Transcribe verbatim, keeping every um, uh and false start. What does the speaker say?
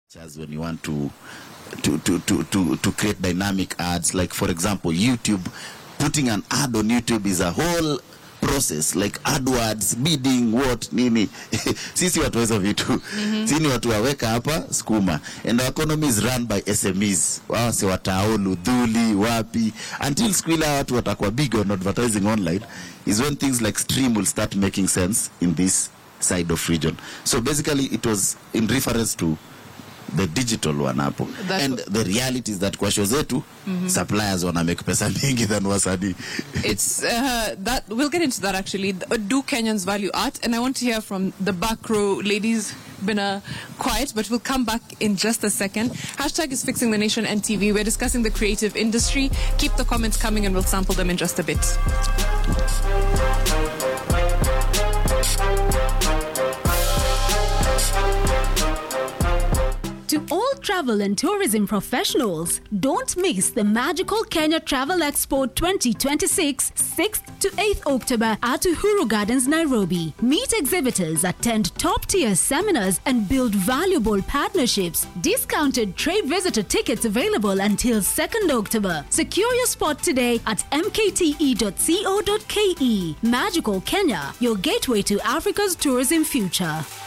As when you want to to, to, to, to to create dynamic ads, like for example YouTube, putting an ad on YouTube is a whole process, like AdWords, bidding, what nini. Sisi watu hizo vitu. Mm-hmm. Sini watu waweka hapa skuma, and our economy is run by S M Es. Wao si wataulu dhuli wapi until squila watu watakuwa big on advertising online is when things like Stream will start making sense in this side of region. So basically it was in reference to the digital one hapo. And the reality is that kwa show zetu mm-hmm. suppliers wana make pesa mingi than wasanii. It's uh, that we'll get into that actually. Do Kenyans value art? And I want to hear from the back row ladies. Been uh, quiet, but we'll come back in just a second. Hashtag is Fixing the Nation N T V. We're discussing the creative industry. Keep the comments coming and we'll sample them in just a bit. To all travel and tourism professionals, don't miss the magical Kenya Travel Expo twenty twenty-six, sixth to eighth October at Uhuru Gardens, Nairobi. Meet exhibitors, attend top-tier seminars, and build valuable partnerships. Discounted trade visitor tickets available until second October. Secure your spot today at m k t e dot co dot k e. Magical Kenya, your gateway to Africa's tourism future.